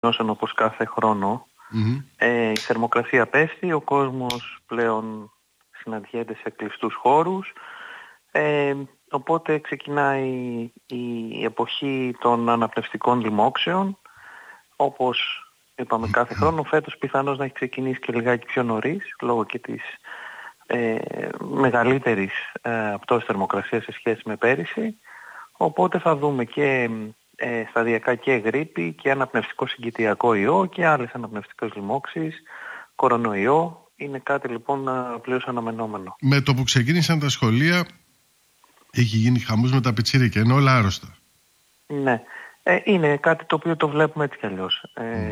όπως κάθε χρόνο. Η θερμοκρασία πέφτει, ο κόσμος πλέον συναντιέται σε κλειστούς χώρους, οπότε ξεκινάει η εποχή των αναπνευστικών λοιμόξεων, όπως είπαμε κάθε χρόνο. Φέτος πιθανώς να έχει ξεκινήσει και λιγάκι πιο νωρίς, λόγω και της μεγαλύτερης πτώσης θερμοκρασίας σε σχέση με πέρυσι, οπότε θα δούμε και σταδιακά και γρίπη και αναπνευστικό συγκητιακό ιό και άλλες αναπνευστικές λοιμώξεις, κορονοϊό. Είναι κάτι λοιπόν πλέον αναμενόμενο. Με το που ξεκίνησαν τα σχολεία έχει γίνει χαμός με τα πιτσίρικα, είναι όλα άρρωστα. Ναι, είναι κάτι το οποίο το βλέπουμε έτσι κι αλλιώς.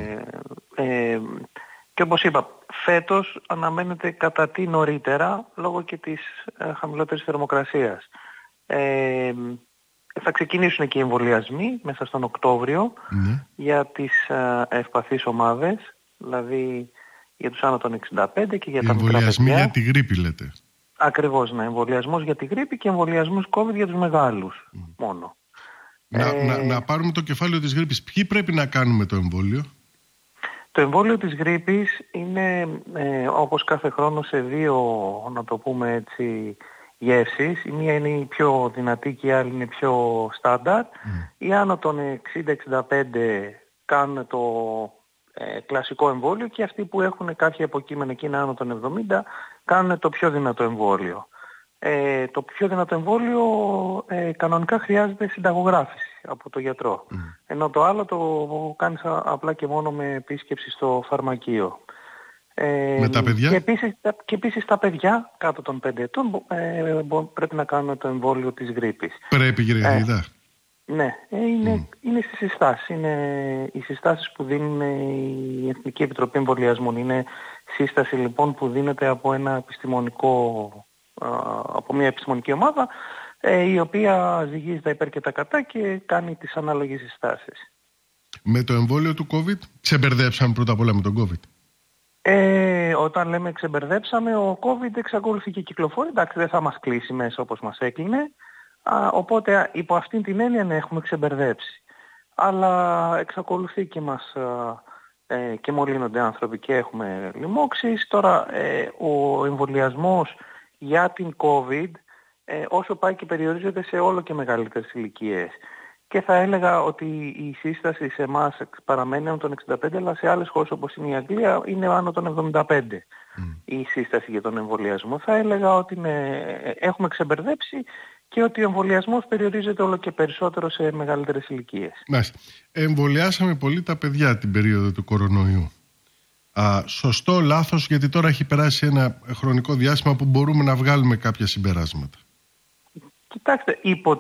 Και όπως είπα, φέτος αναμένεται κατά τι νωρίτερα λόγω και της χαμηλότερης θερμοκρασίας. Θα ξεκινήσουν και οι εμβολιασμοί μέσα στον Οκτώβριο για τις ευπαθείς ομάδες, δηλαδή για τους άνω των 65 και για τα μικρά παιδιά. Εμβολιασμοί για τη γρίπη λέτε. Ακριβώς, ναι. Εμβολιασμός για τη γρίπη και εμβολιασμός COVID για τους μεγάλους μόνο. Να πάρουμε το κεφάλαιο της γρίπης. Ποιοι πρέπει να κάνουμε το εμβόλιο? Το εμβόλιο της γρίπης είναι όπως κάθε χρόνο σε δύο, να το πούμε έτσι, γεύσεις. Η μία είναι η πιο δυνατή και η άλλη είναι πιο στάνταρ. Οι άνω των 60-65 κάνουν το κλασικό εμβόλιο και αυτοί που έχουν κάποια υποκείμενα και είναι άνω των 70 κάνουν το πιο δυνατό εμβόλιο. Το πιο δυνατό εμβόλιο κανονικά χρειάζεται συνταγογράφηση από το γιατρό. Ενώ το άλλο το κάνεις απλά και μόνο με επίσκεψη στο φαρμακείο. Με τα παιδιά? Και επίσης τα παιδιά κάτω των 5 ετών πρέπει να κάνουν το εμβόλιο της γρίπης. Πρέπει, κύριε Γαλλίδα? Ναι, είναι στις συστάσεις. Είναι οι συστάσεις που δίνουν η Εθνική Επιτροπή Εμβολιασμών. Είναι σύσταση λοιπόν που δίνεται από από μια επιστημονική ομάδα η οποία ζυγίζει τα υπέρ και τα κατά και κάνει τις ανάλογες συστάσεις. Με το εμβόλιο του COVID ξεμπερδέψαμε πρώτα απ' όλα με τον COVID? Όταν λέμε ξεμπερδέψαμε, ο COVID εξακολουθεί και κυκλοφορεί. Εντάξει, δεν θα μας κλείσει μέσα όπως μας έκλεινε. Οπότε υπό αυτήν την έννοια ναι, έχουμε ξεμπερδέψει. Αλλά εξακολουθεί και μας και μολύνονται άνθρωποι και έχουμε λοιμώξεις. Τώρα ο εμβολιασμός για την COVID όσο πάει και περιορίζεται σε όλο και μεγαλύτερες ηλικίες. Και θα έλεγα ότι η σύσταση σε εμάς παραμένει άνω των 65, αλλά σε άλλες χώρες όπως είναι η Αγγλία είναι άνω των 75 η σύσταση για τον εμβολιασμό. Θα έλεγα ότι έχουμε ξεμπερδέψει και ότι ο εμβολιασμός περιορίζεται όλο και περισσότερο σε μεγαλύτερες ηλικίες. Μάλιστα. Εμβολιάσαμε πολύ τα παιδιά την περίοδο του κορονοϊού. Σωστό, λάθος, γιατί τώρα έχει περάσει ένα χρονικό διάστημα που μπορούμε να βγάλουμε κάποια συμπεράσματα. Κοιτάξτε,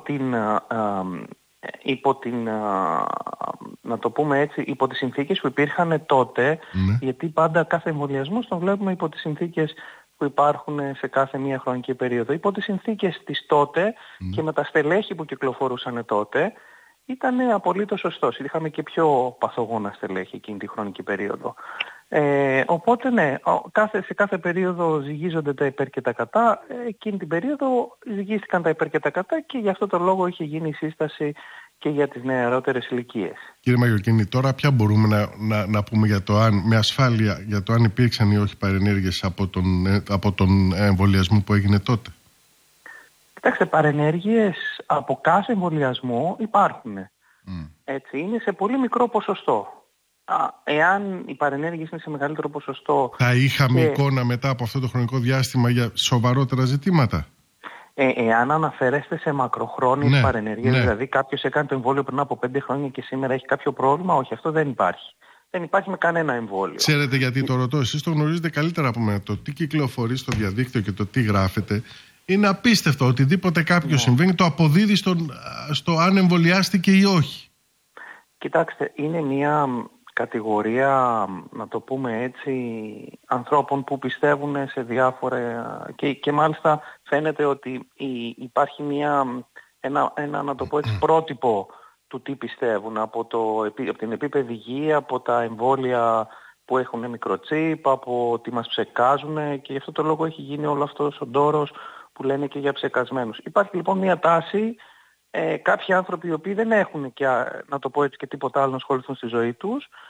να το πούμε έτσι, υπό τις συνθήκες που υπήρχαν τότε, γιατί πάντα κάθε εμβολιασμός τον βλέπουμε υπό τις συνθήκες που υπάρχουν σε κάθε μία χρονική περίοδο. Υπό τις συνθήκες της τότε και με τα στελέχη που κυκλοφορούσαν τότε, ήταν απολύτως σωστός. Είχαμε και πιο παθογόνα στελέχη εκείνη τη χρονική περίοδο. Οπότε ναι, σε κάθε περίοδο ζυγίζονται τα υπέρ και τα κατά. Εκείνη την περίοδο ζυγίστηκαν τα υπέρ και τα κατά και γι' αυτό το λόγο είχε γίνει η σύσταση και για τις νεαρότερες ηλικίες. Κύριε Μαγιοκίνη, τώρα πια μπορούμε να πούμε για το με ασφάλεια για το αν υπήρξαν ή όχι παρενέργειες από τον εμβολιασμό που έγινε τότε? Κοιτάξτε, παρενέργειες από κάθε εμβολιασμό υπάρχουν. Έτσι, είναι σε πολύ μικρό ποσοστό. Εάν οι παρενέργειες είναι σε μεγαλύτερο ποσοστό... Θα είχαμε εικόνα μετά από αυτό το χρονικό διάστημα για σοβαρότερα ζητήματα? Εάν αναφέρεστε σε μακροχρόνιες παρενέργειες, δηλαδή κάποιος έκανε το εμβόλιο πριν από 5 χρόνια και σήμερα έχει κάποιο πρόβλημα, όχι, αυτό δεν υπάρχει. Δεν υπάρχει με κανένα εμβόλιο. Ξέρετε γιατί το ρωτώ? Εσείς το γνωρίζετε καλύτερα από μένα. Το τι κυκλοφορεί στο διαδίκτυο και το τι γράφεται είναι απίστευτο. Οτιδήποτε κάποιο συμβαίνει το αποδίδει στο αν εμβολιάστηκε ή όχι. Κοιτάξτε, είναι μια κατηγορία, να το πούμε έτσι, ανθρώπων που πιστεύουν σε διάφορα και μάλιστα φαίνεται ότι υπάρχει ένα να το πω έτσι, πρότυπο του τι πιστεύουν από την επίπεδη υγεία, από τα εμβόλια που έχουν μικροτσίπ, από ότι μας ψεκάζουν και γι' αυτό το λόγο έχει γίνει όλο αυτός ο ντόρος που λένε και για ψεκασμένους. Υπάρχει λοιπόν μια τάση, κάποιοι άνθρωποι οι οποίοι δεν έχουν και, να το πω έτσι, και τίποτα άλλο να ασχοληθούν στη ζωή τους,